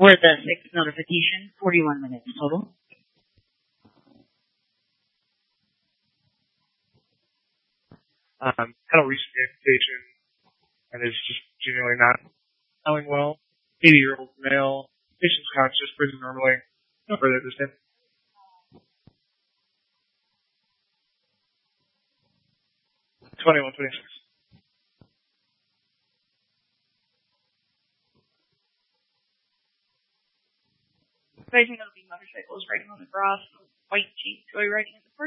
For the sixth notification, 41 minutes total. Had a recent amputation and is just genuinely not feeling well. 80-year-old male. Patient's conscious, breathing normally. No further at this time. $21.26. Advising that the motorcycle is riding on the grass, white Jeep joyriding in the park.